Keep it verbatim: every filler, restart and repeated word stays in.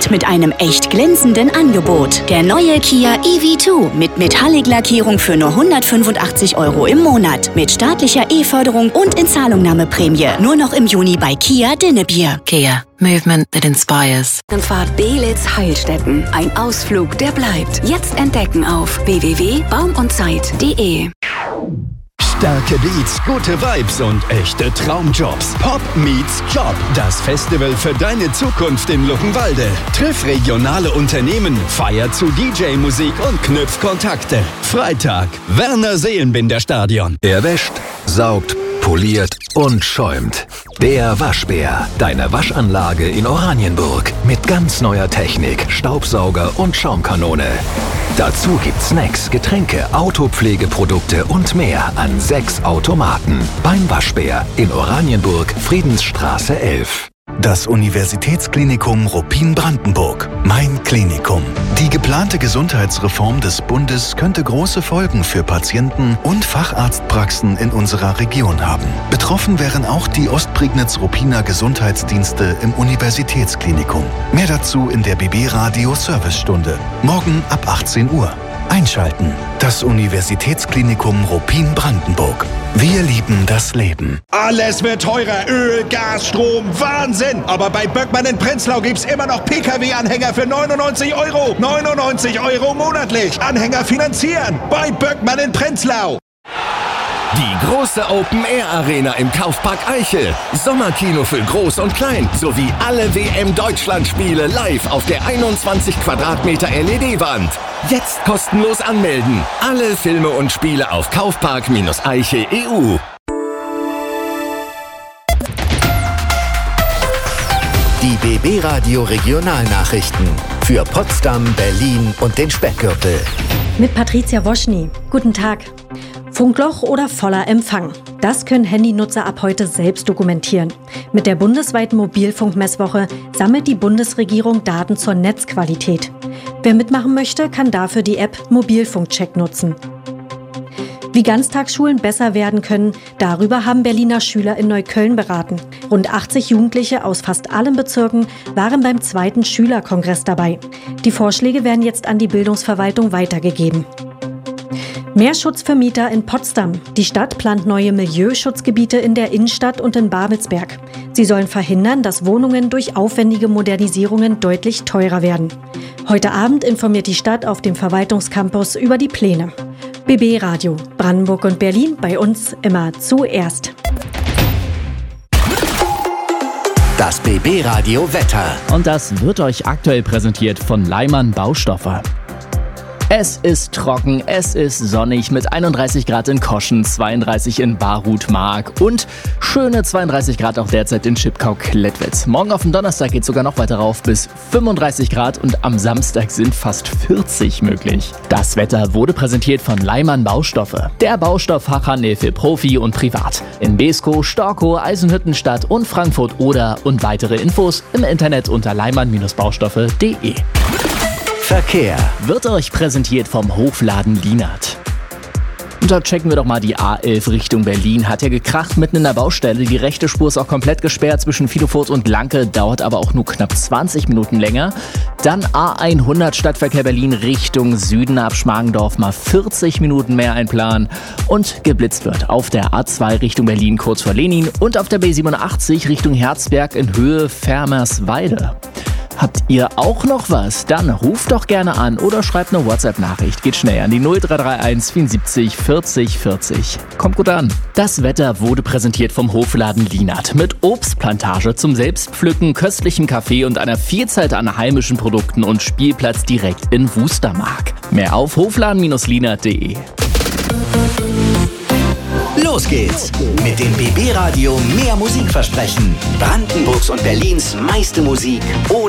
und mit einem echt glänzenden Angebot. Der neue Kia E V zwei mit Metallic-Lackierung für nur hundertfünfundachtzig Euro im Monat. Mit staatlicher E-Förderung und Inzahlungnahmeprämie. Nur noch im Juni bei Kia Dinnebier. Kia. Movement that inspires. Fahrt Belitz Heilstätten. Ein Ausflug, der bleibt. Jetzt entdecken auf w w w punkt baum und zeit punkt de. Starke Beats, gute Vibes und echte Traumjobs. Pop meets Job. Das Festival für deine Zukunft in Luckenwalde. Triff regionale Unternehmen, feier zu D J-Musik und knüpf Kontakte. Freitag, Werner Seelenbinder Stadion. Er wäscht, saugt, poliert und schäumt. Der Waschbär, deine Waschanlage in Oranienburg. Mit ganz neuer Technik, Staubsauger und Schaumkanone. Dazu gibt's Snacks, Getränke, Autopflegeprodukte und mehr an sechs Automaten. Beim Waschbär in Oranienburg, Friedensstraße elf. Das Universitätsklinikum Ruppin-Brandenburg. Mein Klinikum. Die geplante Gesundheitsreform des Bundes könnte große Folgen für Patienten und Facharztpraxen in unserer Region haben. Betroffen wären auch die Ostprignitz-Ruppiner Gesundheitsdienste im Universitätsklinikum. Mehr dazu in der B B-Radio Servicestunde. Morgen ab achtzehn Uhr. Einschalten. Das Universitätsklinikum Ruppin-Brandenburg. Wir lieben das Leben. Alles wird teurer. Öl, Gas, Strom, Wahnsinn. Aber bei Böckmann in Prenzlau gibt's immer noch P K W-Anhänger für neunundneunzig Euro. neunundneunzig Euro monatlich. Anhänger finanzieren. Bei Böckmann in Prenzlau. Die große Open-Air-Arena im Kaufpark Eichel. Sommerkino für Groß und Klein. Sowie alle W M-Deutschland-Spiele live auf der einundzwanzig Quadratmeter L E D-Wand. Jetzt kostenlos anmelden. Alle Filme und Spiele auf kaufpark-eichel punkt e u. Die B B-Radio Regionalnachrichten für Potsdam, Berlin und den Speckgürtel. Mit Patricia Woschny. Guten Tag. Funkloch oder voller Empfang. Das können Handynutzer ab heute selbst dokumentieren. Mit der bundesweiten Mobilfunkmesswoche sammelt die Bundesregierung Daten zur Netzqualität. Wer mitmachen möchte, kann dafür die App Mobilfunkcheck nutzen. Wie Ganztagsschulen besser werden können, darüber haben Berliner Schüler in Neukölln beraten. Rund achtzig Jugendliche aus fast allen Bezirken waren beim zweiten Schülerkongress dabei. Die Vorschläge werden jetzt an die Bildungsverwaltung weitergegeben. Mehr Schutz für Mieter in Potsdam. Die Stadt plant neue Milieuschutzgebiete in der Innenstadt und in Babelsberg. Sie sollen verhindern, dass Wohnungen durch aufwendige Modernisierungen deutlich teurer werden. Heute Abend informiert die Stadt auf dem Verwaltungscampus über die Pläne. B B-Radio, Brandenburg und Berlin, bei uns immer zuerst. Das B B-Radio Wetter. Und das wird euch aktuell präsentiert von Leimann Baustoffe. Es ist trocken, es ist sonnig mit einunddreißig Grad in Koschen, zweiunddreißig in Barut-Mark und schöne zweiunddreißig Grad auch derzeit in Schipkau-Klettwitz. Morgen auf den Donnerstag geht es sogar noch weiter rauf bis fünfunddreißig Grad und am Samstag sind fast vierzig möglich. Das Wetter wurde präsentiert von Leimann Baustoffe, der Baustofffachhandel für Profi und Privat. In Beeskow, Storkow, Eisenhüttenstadt und Frankfurt-Oder und weitere Infos im Internet unter leimann baustoffe punkt de. Verkehr wird euch präsentiert vom Hofladen Lienert. Und da checken wir doch mal die A elf Richtung Berlin. Hat ja gekracht mitten in der Baustelle. Die rechte Spur ist auch komplett gesperrt zwischen Vilofurt und Lanke. Dauert aber auch nur knapp zwanzig Minuten länger. Dann A hundert Stadtverkehr Berlin Richtung Süden ab Schmargendorf. Mal vierzig Minuten mehr einplanen. Und geblitzt wird auf der A zwei Richtung Berlin kurz vor Lenin. Und auf der B siebenundachtzig Richtung Herzberg in Höhe Fermersweide. Habt ihr auch noch was? Dann ruft doch gerne an oder schreibt eine WhatsApp-Nachricht. Geht schnell an die null drei drei eins vierundsiebzig vierzig vierzig. Kommt gut an. Das Wetter wurde präsentiert vom Hofladen Lienert mit Obstplantage zum Selbstpflücken, köstlichem Kaffee und einer Vielzahl an heimischen Produkten und Spielplatz direkt in Wustermark. Mehr auf hofladen lienert punkt de. Los geht's mit dem B B-Radio mehr Musik versprechen. Brandenburgs und Berlins meiste Musik ohne